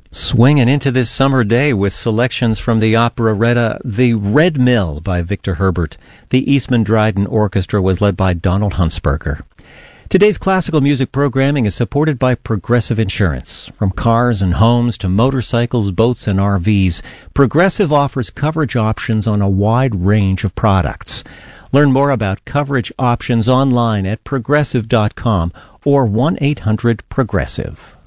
Swinging into this summer day with selections from the operetta The Red Mill by Victor Herbert. The Eastman Dryden Orchestra was led by Donald Huntsberger. Today's classical music programming is supported by Progressive Insurance. From cars and homes to motorcycles, boats, and RVs, Progressive offers coverage options on a wide range of products. Learn more about coverage options online at progressive.com or 1-800-PROGRESSIVE.